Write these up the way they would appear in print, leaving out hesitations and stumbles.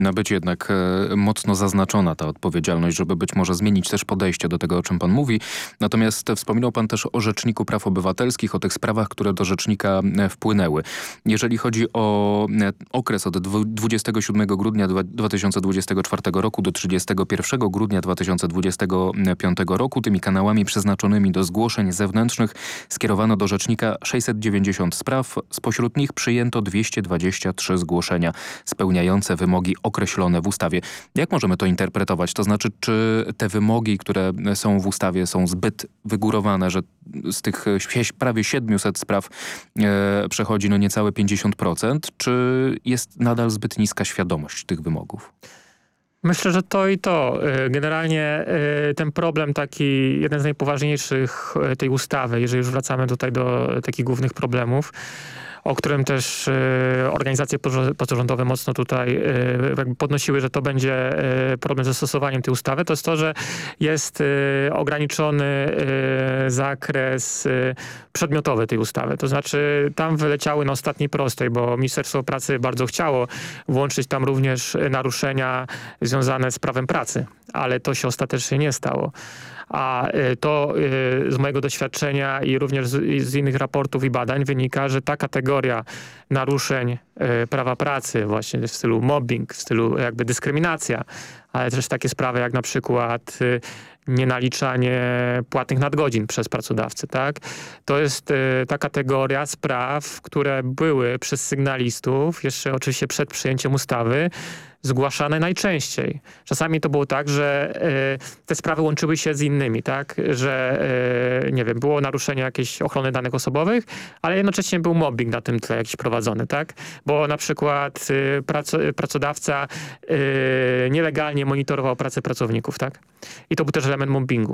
być jednak mocno zaznaczona ta odpowiedzialność, żeby być może zmienić też podejście do tego, o czym pan mówi. Natomiast wspominał pan też o Rzeczniku Praw Obywatelskich, o tych sprawach, które do Rzecznika wpłynęły. Jeżeli chodzi o okres od 27 grudnia 2024 roku do 31 grudnia 2025 roku, tymi kanałami przeznaczonymi do zgłoszeń zewnętrznych skierowano do Rzecznika 690 spraw. Spośród nich przyjęto 223 zgłoszenia spełniające wymogi określone w ustawie. Jak możemy to interpretować? To znaczy, czy te wymogi, które są w ustawie, są zbyt wygórowane, że z tych prawie 700 spraw przechodzi niecałe 50%, czy jest nadal zbyt niska świadomość tych wymogów? Myślę, że to i to. Generalnie ten problem taki, jeden z najpoważniejszych tej ustawy, jeżeli już wracamy tutaj do takich głównych problemów, o którym też organizacje pozarządowe mocno tutaj jakby podnosiły, że to będzie problem ze stosowaniem tej ustawy, to jest to, że jest ograniczony zakres przedmiotowy tej ustawy. To znaczy tam wyleciały na ostatniej prostej, bo Ministerstwo Pracy bardzo chciało włączyć tam również naruszenia związane z prawem pracy, ale to się ostatecznie nie stało. A to z mojego doświadczenia i również z innych raportów i badań wynika, że ta kategoria naruszeń prawa pracy, właśnie w stylu mobbing, w stylu jakby dyskryminacja, ale też takie sprawy jak na przykład nienaliczanie płatnych nadgodzin przez pracodawcę, tak? To jest ta kategoria spraw, które były przez sygnalistów, jeszcze oczywiście przed przyjęciem ustawy, zgłaszane najczęściej. Czasami to było tak, że te sprawy łączyły się z innymi, tak? Że, nie wiem, było naruszenie jakiejś ochrony danych osobowych, ale jednocześnie był mobbing na tym tle jakiś prowadzony, tak? Bo na przykład pracodawca nielegalnie monitorował pracę pracowników, tak? I to był też element mobbingu.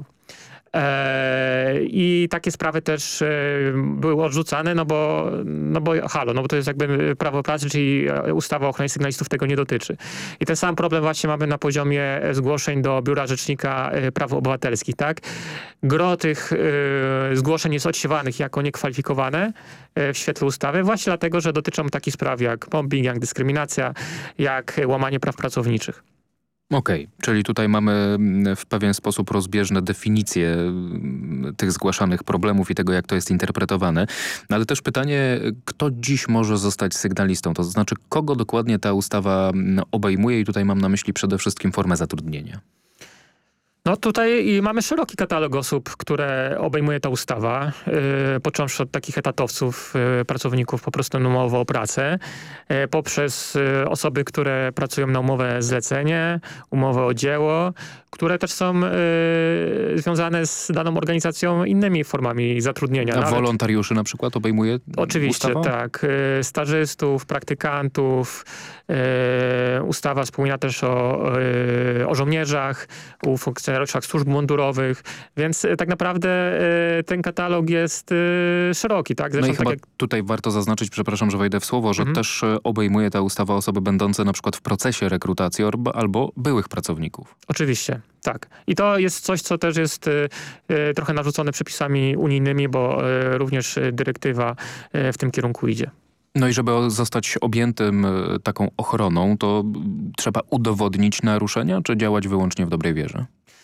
I takie sprawy też były odrzucane, no bo to jest jakby prawo pracy, czyli ustawa o ochronie sygnalistów tego nie dotyczy. I ten sam problem właśnie mamy na poziomie zgłoszeń do Biura Rzecznika Praw Obywatelskich, tak? Gro tych zgłoszeń jest odsiewanych jako niekwalifikowane w świetle ustawy, właśnie dlatego, że dotyczą takich spraw jak mobbing, jak dyskryminacja, jak łamanie praw pracowniczych. Okej, czyli tutaj mamy w pewien sposób rozbieżne definicje tych zgłaszanych problemów i tego, jak to jest interpretowane. Ale też pytanie, kto dziś może zostać sygnalistą? To znaczy, kogo dokładnie ta ustawa obejmuje? I tutaj mam na myśli przede wszystkim formę zatrudnienia. No tutaj mamy szeroki katalog osób, które obejmuje ta ustawa, począwszy od takich etatowców, pracowników po prostu na umowę o pracę, poprzez osoby, które pracują na umowę zlecenie, umowę o dzieło, które też są związane z daną organizacją innymi formami zatrudnienia. A wolontariuszy na przykład obejmuje oczywiście, ustawa? tak. Stażystów, praktykantów. Ustawa wspomina też o żołnierzach, o funkcjonariuszach służb mundurowych, więc tak naprawdę ten katalog jest szeroki. Tak? Zresztą, no i chyba tutaj warto zaznaczyć, przepraszam, że wejdę w słowo, że też obejmuje ta ustawa osoby będące na przykład w procesie rekrutacji albo byłych pracowników. Oczywiście, tak. I to jest coś, co też jest trochę narzucone przepisami unijnymi, bo również dyrektywa w tym kierunku idzie. No i żeby zostać objętym taką ochroną, to trzeba udowodnić naruszenia, czy działać wyłącznie w dobrej wierze?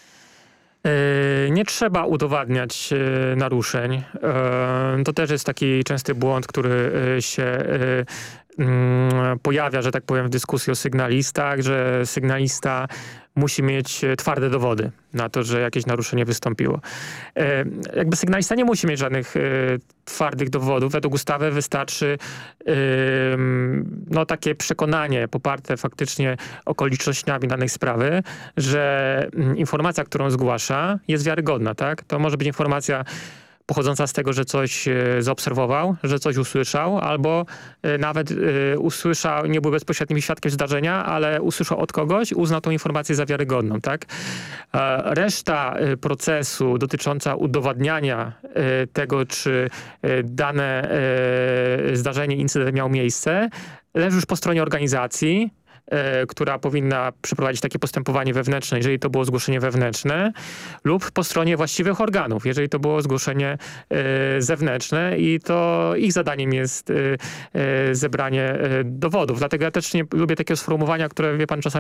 Nie trzeba udowadniać naruszeń. To też jest taki częsty błąd, który się pojawia, że tak powiem, w dyskusji o sygnalistach, że sygnalista musi mieć twarde dowody na to, że jakieś naruszenie wystąpiło. Jakby sygnalista nie musi mieć żadnych twardych dowodów. Według ustawy wystarczy takie przekonanie poparte faktycznie okolicznościami danej sprawy, że informacja, którą zgłasza, jest wiarygodna, tak? To może być informacja pochodząca z tego, że coś zaobserwował, że coś usłyszał, albo nawet usłyszał, nie był bezpośrednim świadkiem zdarzenia, ale usłyszał od kogoś, uznał tą informację za wiarygodną, tak? Reszta procesu dotycząca udowadniania tego, czy dane zdarzenie, incydent miał miejsce, leży już po stronie organizacji, która powinna przeprowadzić takie postępowanie wewnętrzne, jeżeli to było zgłoszenie wewnętrzne, lub po stronie właściwych organów, jeżeli to było zgłoszenie zewnętrzne i to ich zadaniem jest zebranie dowodów. Dlatego ja też nie lubię takiego sformułowania, które, wie pan, czasami